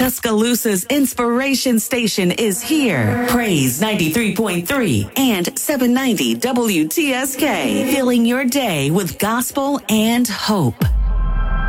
Tuscaloosa's inspiration station is here. Praise 93.3 and 790 WTSK. Filling your day with gospel and hope.